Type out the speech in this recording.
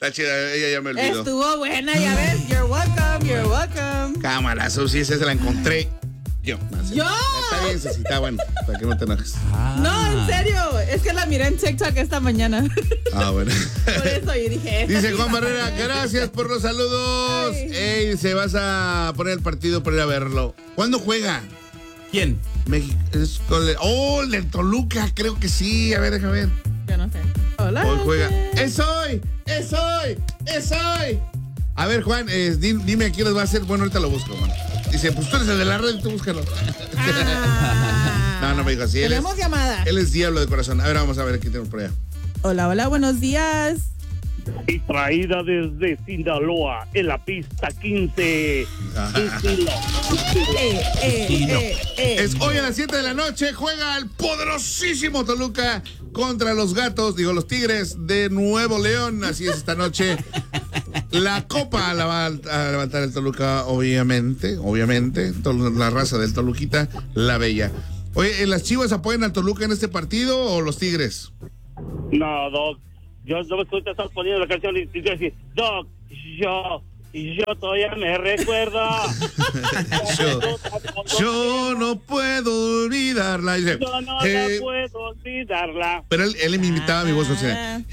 Está chida, ella ya me olvidó. Estuvo buena, ya ves. You're welcome. Cámara, Susi, esa se la encontré. Yo. Está bien, Susi, está bueno, para que no te enojes. No, en serio. Es que la miré en TikTok esta mañana. Bueno. Por eso yo dije. Dice Juan Barrera, gracias por los saludos. Ay. Ey, se vas a poner el partido para ir a verlo. ¿Cuándo juega? ¿Quién? México. El del Toluca, creo que sí. A ver, déjame ver. Yo no sé. Hola. Hoy juega. ¡Es hoy! A ver, Juan, dime a quién les va a hacer. Bueno, ahorita lo busco, man. Dice, pues tú eres el de la red, tú búscalo. No me dijo así. Tenemos llamada. Él es diablo de corazón. A ver, vamos a ver, aquí tenemos por allá. Hola, buenos días. Y traída desde Sinaloa, en la pista 15. Es hoy a las 7 de la noche, juega el poderosísimo Toluca contra los gatos, los Tigres de Nuevo León. Así es esta noche. La copa la va a levantar el Toluca, obviamente. La raza del Toluquita, la bella. Oye, ¿las Chivas apoyan al Toluca en este partido o los Tigres? No, Doc. Yo no me te estás poniendo la canción y te decir, Doc, yo todavía me recuerdo. Yo no puedo olvidarla. Dice, Yo no la puedo olvidarla. Pero él me imitaba mi voz, o sea,